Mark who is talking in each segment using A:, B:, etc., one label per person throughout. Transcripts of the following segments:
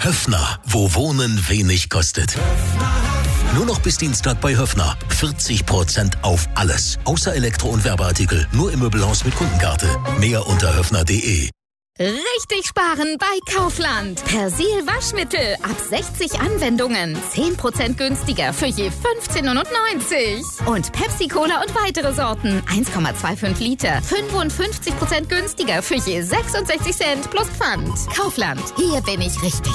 A: Höffner, wo Wohnen wenig kostet. Nur noch bis Dienstag bei Höffner. 40% auf alles. Außer Elektro- und Werbeartikel. Nur im Möbelhaus mit Kundenkarte. Mehr unter höffner.de.
B: Richtig sparen bei Kaufland. Persil Waschmittel ab 60 Anwendungen. 10% günstiger für je 15,99 €. Und Pepsi Cola und weitere Sorten. 1,25 Liter. 55% günstiger für je 66 Cent plus Pfand. Kaufland. Hier bin ich richtig.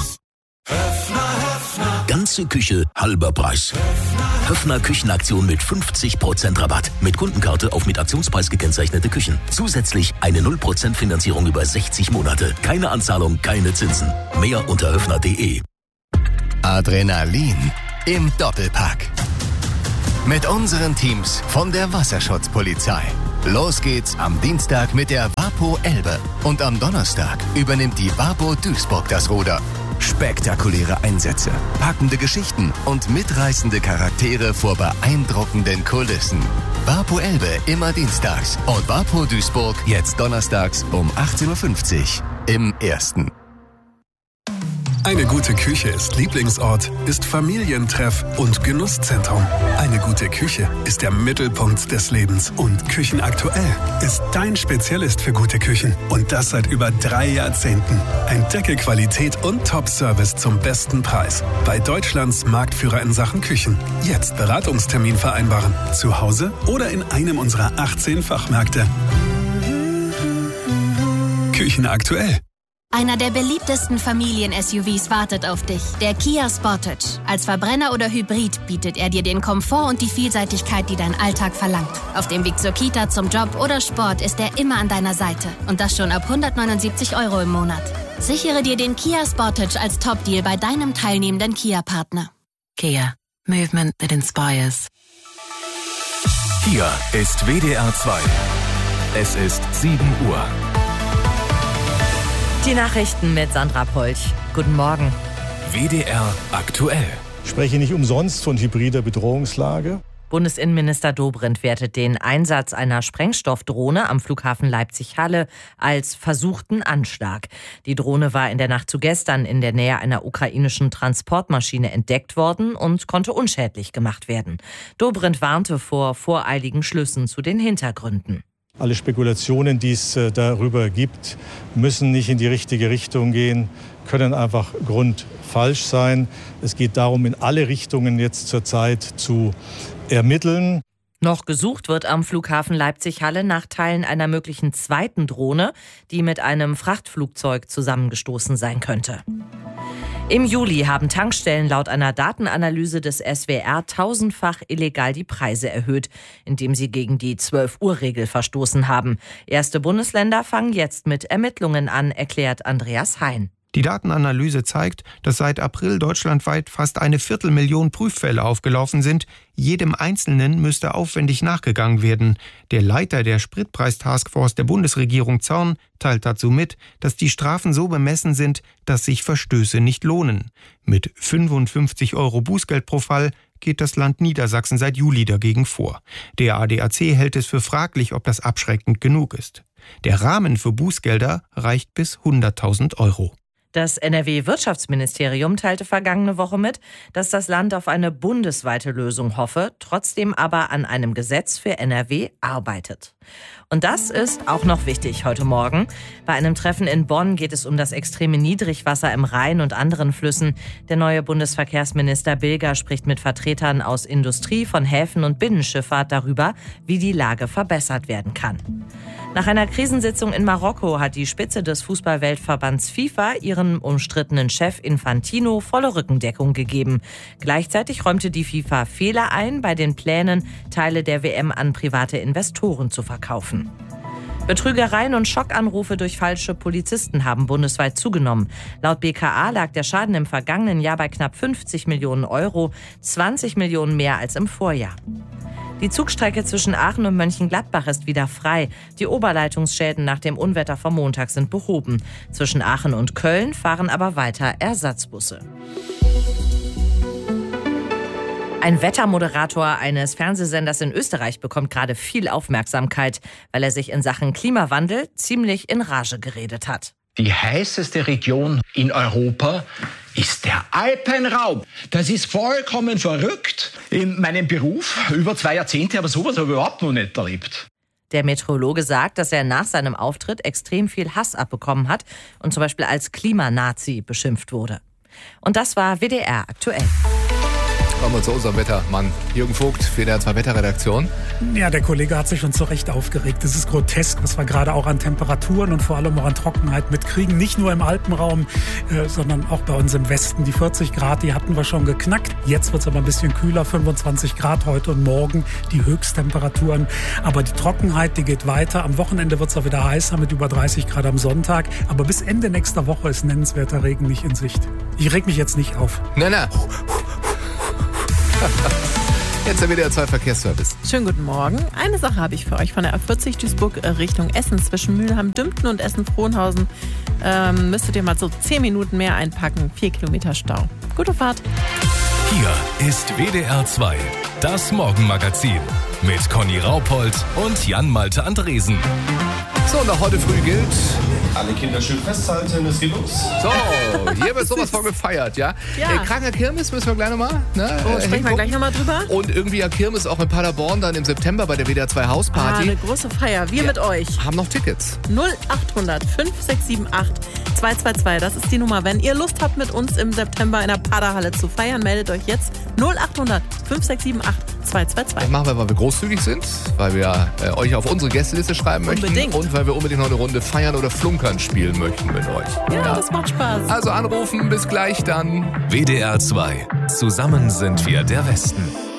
A: Ganze Küche, halber Preis. Höffner Küchenaktion mit 50% Rabatt. Mit Kundenkarte auf mit Aktionspreis gekennzeichnete Küchen. Zusätzlich eine 0% Finanzierung über 60 Monate. Keine Anzahlung, keine Zinsen. Mehr unter höffner.de.
C: Adrenalin im Doppelpack. Mit unseren Teams von der Wasserschutzpolizei. Los geht's am Dienstag mit der Vapo Elbe. Und am Donnerstag übernimmt die Vapo Duisburg das Ruder. Spektakuläre Einsätze, packende Geschichten und mitreißende Charaktere vor beeindruckenden Kulissen. Vapo Elbe immer dienstags und Vapo Duisburg jetzt donnerstags um 18:50 Uhr im Ersten.
D: Eine gute Küche ist Lieblingsort, ist Familientreff und Genusszentrum. Eine gute Küche ist der Mittelpunkt des Lebens. Und Küchenaktuell ist dein Spezialist für gute Küchen. Und das seit über 3 Jahrzehnten. Entdecke Qualität und Top-Service zum besten Preis. Bei Deutschlands Marktführer in Sachen Küchen. Jetzt Beratungstermin vereinbaren. Zu Hause oder in einem unserer 18 Fachmärkte. Küchenaktuell.
E: Einer der beliebtesten Familien-SUVs wartet auf dich, der Kia Sportage. Als Verbrenner oder Hybrid bietet er dir den Komfort und die Vielseitigkeit, die dein Alltag verlangt. Auf dem Weg zur Kita, zum Job oder Sport ist er immer an deiner Seite. Und das schon ab 179 € im Monat. Sichere dir den Kia Sportage als Top-Deal bei deinem teilnehmenden Kia-Partner.
F: Kia. Movement that inspires.
G: Hier ist WDR 2. Es ist 7 Uhr.
H: Die Nachrichten mit Sandra Polch. Guten Morgen.
G: WDR aktuell.
I: Ich spreche nicht umsonst von hybrider Bedrohungslage.
H: Bundesinnenminister Dobrindt wertet den Einsatz einer Sprengstoffdrohne am Flughafen Leipzig-Halle als versuchten Anschlag. Die Drohne war in der Nacht zu gestern in der Nähe einer ukrainischen Transportmaschine entdeckt worden und konnte unschädlich gemacht werden. Dobrindt warnte vor voreiligen Schlüssen zu den Hintergründen.
I: Alle Spekulationen, die es darüber gibt, müssen nicht in die richtige Richtung gehen, können einfach grundfalsch sein. Es geht darum, in alle Richtungen jetzt zurzeit zu ermitteln.
H: Noch gesucht wird am Flughafen Leipzig-Halle nach Teilen einer möglichen zweiten Drohne, die mit einem Frachtflugzeug zusammengestoßen sein könnte. Im Juli haben Tankstellen laut einer Datenanalyse des SWR 1000-fach illegal die Preise erhöht, indem sie gegen die 12-Uhr-Regel verstoßen haben. Erste Bundesländer fangen jetzt mit Ermittlungen an, erklärt Andreas Hein.
J: Die Datenanalyse zeigt, dass seit April deutschlandweit fast 250.000 Prüffälle aufgelaufen sind. Jedem Einzelnen müsste aufwendig nachgegangen werden. Der Leiter der Spritpreis-Taskforce der Bundesregierung Zorn teilt dazu mit, dass die Strafen so bemessen sind, dass sich Verstöße nicht lohnen. Mit 55 € Bußgeld pro Fall geht das Land Niedersachsen seit Juli dagegen vor. Der ADAC hält es für fraglich, ob das abschreckend genug ist. Der Rahmen für Bußgelder reicht bis 100.000 €.
H: Das NRW-Wirtschaftsministerium teilte vergangene Woche mit, dass das Land auf eine bundesweite Lösung hoffe, trotzdem aber an einem Gesetz für NRW arbeitet. Und das ist auch noch wichtig heute Morgen. Bei einem Treffen in Bonn geht es um das extreme Niedrigwasser im Rhein und anderen Flüssen. Der neue Bundesverkehrsminister Bilger spricht mit Vertretern aus Industrie, von Häfen und Binnenschifffahrt darüber, wie die Lage verbessert werden kann. Nach einer Krisensitzung in Marokko hat die Spitze des Fußballweltverbands FIFA ihrem umstrittenen Chef Infantino volle Rückendeckung gegeben. Gleichzeitig räumte die FIFA Fehler ein bei den Plänen, Teile der WM an private Investoren zu verkaufen. Betrügereien und Schockanrufe durch falsche Polizisten haben bundesweit zugenommen. Laut BKA lag der Schaden im vergangenen Jahr bei knapp 50 Millionen €, 20 Millionen mehr als im Vorjahr. Die Zugstrecke zwischen Aachen und Mönchengladbach ist wieder frei. Die Oberleitungsschäden nach dem Unwetter vom Montag sind behoben. Zwischen Aachen und Köln fahren aber weiter Ersatzbusse. Ein Wettermoderator eines Fernsehsenders in Österreich bekommt gerade viel Aufmerksamkeit, weil er sich in Sachen Klimawandel ziemlich in Rage geredet hat.
K: Die heißeste Region in Europa ist Alpenraum. Das ist vollkommen verrückt. In meinem Beruf, über 2 Jahrzehnte, aber sowas habe ich überhaupt noch nicht erlebt.
H: Der Meteorologe sagt, dass er nach seinem Auftritt extrem viel Hass abbekommen hat und zum Beispiel als Klimanazi beschimpft wurde. Und das war WDR aktuell.
L: Kommen wir zu unserem Wettermann Jürgen Vogt, WDR 2 Wetterredaktion.
M: Ja, der Kollege hat sich schon zu Recht aufgeregt. Es ist grotesk, was wir gerade auch an Temperaturen und vor allem auch an Trockenheit mitkriegen. Nicht nur im Alpenraum, sondern auch bei uns im Westen. Die 40 Grad, die hatten wir schon geknackt. Jetzt wird es aber ein bisschen kühler, 25 Grad heute und morgen die Höchsttemperaturen. Aber die Trockenheit, die geht weiter. Am Wochenende wird es auch wieder heißer mit über 30 Grad am Sonntag. Aber bis Ende nächster Woche ist nennenswerter Regen nicht in Sicht. Ich reg mich jetzt nicht auf.
L: Na. Jetzt der WDR 2 Verkehrsservice.
N: Schönen guten Morgen. Eine Sache habe ich für euch. Von der A40 Duisburg Richtung Essen zwischen Mülheim-Dümpten und Essen-Frohnhausen müsstet ihr mal so 10 Minuten mehr einpacken. 4 Kilometer Stau. Gute Fahrt.
G: Hier ist WDR 2, das Morgenmagazin mit Conny Raupold und Jan-Malte Andresen.
L: So, und auch heute früh gilt...
O: Alle Kinder schön festhalten, es geht los.
L: So, hier wird sowas von gefeiert, ja?
N: Ja.
L: Kranker Kirmes müssen wir gleich nochmal. Ne,
N: sprechen wir gleich nochmal drüber.
L: Und irgendwie ja Kirmes auch in Paderborn dann im September bei der WDR 2 Hausparty.
N: Eine große Feier, wir mit euch.
L: Haben noch Tickets.
N: 0800 5678 222, das ist die Nummer. Wenn ihr Lust habt, mit uns im September in der Paderhalle zu feiern, meldet euch jetzt 0800 5678 222.
L: Das machen wir, weil wir großzügig sind, weil wir euch auf unsere Gästeliste schreiben möchten.
N: Unbedingt.
L: Und weil wir unbedingt noch eine Runde feiern oder flunkern spielen möchten mit euch.
N: Ja, das macht Spaß.
L: Also anrufen, bis gleich dann.
G: WDR 2. Zusammen sind wir der Westen.